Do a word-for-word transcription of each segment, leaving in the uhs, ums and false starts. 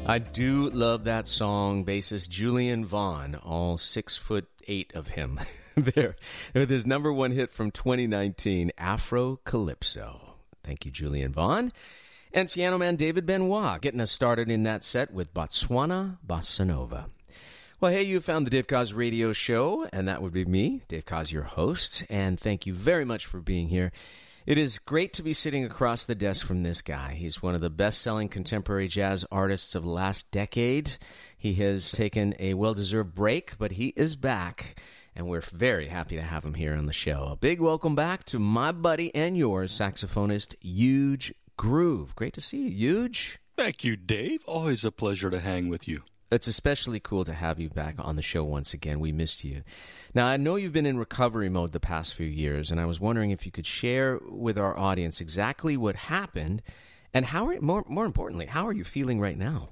I do love that song, bassist Julian Vaughn, all six foot eight of him there, with his number one hit from twenty nineteen, Afro Calypso. Thank you, Julian Vaughn. And piano man David Benoit getting us started in that set with Botswana Bossa Nova. Well, hey, you found the Dave Koz Radio Show, and that would be me, Dave Koz, your host, and thank you very much for being here. It is great to be sitting across the desk from this guy. He's one of the best-selling contemporary jazz artists of the last decade. He has taken a well-deserved break, but he is back, and we're very happy to have him here on the show. A big welcome back to my buddy and yours, saxophonist Huge Groove. Great to see you, Huge. Thank you, Dave. Always a pleasure to hang with you. It's especially cool to have you back on the show once again. We missed you. Now, I know you've been in recovery mode the past few years, and I was wondering if you could share with our audience exactly what happened and how, are, more, more importantly, how are you feeling right now?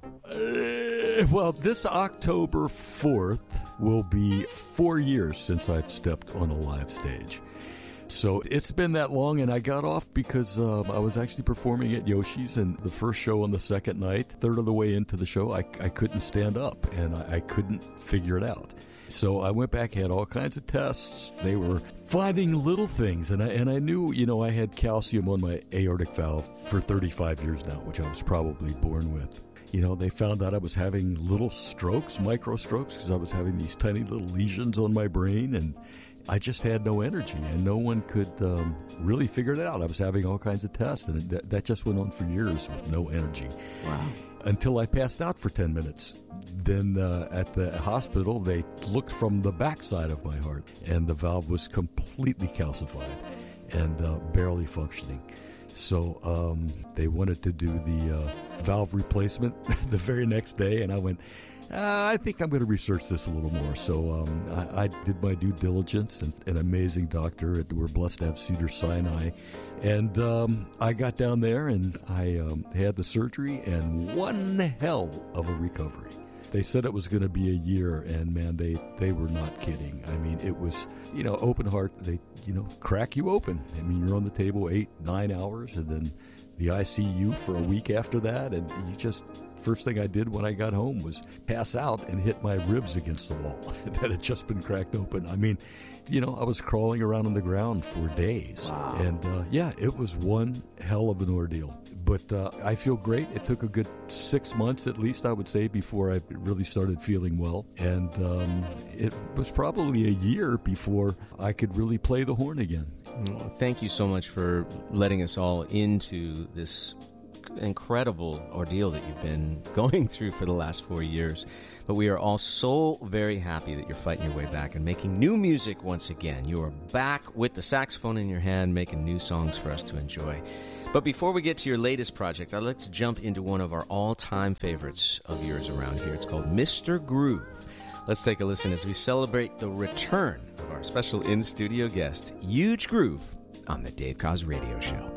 Uh, well, this October fourth will be four years since I've stepped on a live stage. So it's been that long, and I got off because uh, I was actually performing at Yoshi's, and the first show on the second night, third of the way into the show, I, I couldn't stand up, and I, I couldn't figure it out. So I went back, had all kinds of tests. They were finding little things, and I, and I knew, you know, I had calcium on my aortic valve for thirty-five years now, which I was probably born with. You know, they found out I was having little strokes, micro strokes, because I was having these tiny little lesions on my brain, and I just had no energy, and no one could um, really figure it out. I was having all kinds of tests, and that, that just went on for years with no energy. Wow. Until I passed out for ten minutes. Then uh, at the hospital, they looked from the backside of my heart, and the valve was completely calcified and uh, barely functioning. So um, they wanted to do the uh, valve replacement the very next day, and I went, Uh, I think I'm going to research this a little more. So um, I, I did my due diligence, and an amazing doctor. We're blessed to have Cedars-Sinai. And um, I got down there, and I um, had the surgery, and one hell of a recovery. They said it was going to be a year, and, man, they, they were not kidding. I mean, it was, you know, open heart. They, you know, crack you open. I mean, you're on the table eight, nine hours, and then the I C U for a week after that, and you just... First thing I did when I got home was pass out and hit my ribs against the wall that had just been cracked open. I mean, you know, I was crawling around on the ground for days. Wow. And, uh, yeah, it was one hell of an ordeal. But uh, I feel great. It took a good six months at least, I would say, before I really started feeling well. And um, it was probably a year before I could really play the horn again. Well, thank you so much for letting us all into this incredible ordeal that you've been going through for the last four years. But we are all so very happy that you're fighting your way back and making new music once again. You are back with the saxophone in your hand, making new songs for us to enjoy. But before we get to your latest project, I'd like to jump into one of our all-time favorites of yours around here. It's called Mister Groove. Let's take a listen as we celebrate the return of our special in-studio guest, Huge Groove, on the Dave Koz Radio Show.